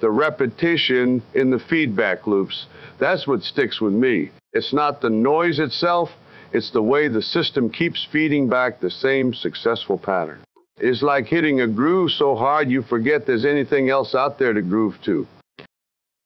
The repetition in the feedback loops, that's what sticks with me. It's not the noise itself, it's the way the system keeps feeding back the same successful pattern. It's like hitting a groove so hard you forget there's anything else out there to groove to.